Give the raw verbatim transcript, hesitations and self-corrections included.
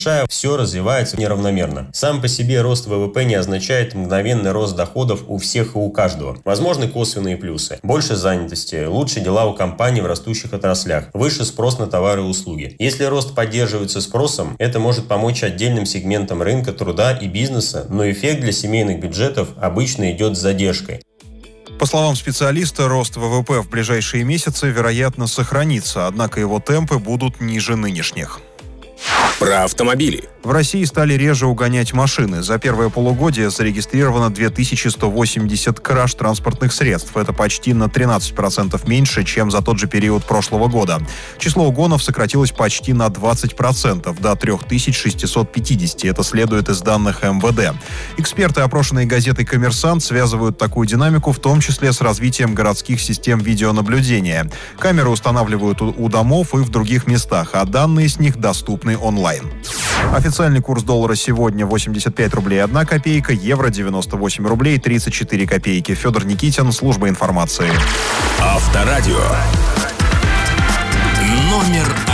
все развивается неравномерно. Сам по себе рост ВВП не означает мгновенный рост доходов у всех и у каждого. Возможны косвенные плюсы. Больше занятости, лучше дела у компаний в растущих отраслях, выше спрос на товары и услуги. Если рост поддерживается спросом, это может помочь отдельным сегментам рынка труда и бизнеса, но эффект для семейных бюджетов обычно идет с задержкой. По словам специалиста, рост ВВП в ближайшие месяцы, вероятно, сохранится, однако его темпы будут ниже нынешних. Про автомобили. В России стали реже угонять машины. За первое полугодие зарегистрировано две тысячи сто восемьдесят краж транспортных средств. Это почти на тринадцать процентов меньше, чем за тот же период прошлого года. Число угонов сократилось почти на двадцать процентов, до три тысячи шестьсот пятьдесят. Это следует из данных эм вэ дэ. Эксперты, опрошенные газетой «Коммерсант», связывают такую динамику в том числе с развитием городских систем видеонаблюдения. Камеры устанавливают у домов и в других местах, а данные с них доступны онлайн. Официальный курс доллара сегодня восемьдесят пять рублей одна копейка, евро девяносто восемь рублей тридцать четыре копейки. Федор Никитин, служба информации. Авторадио. Номер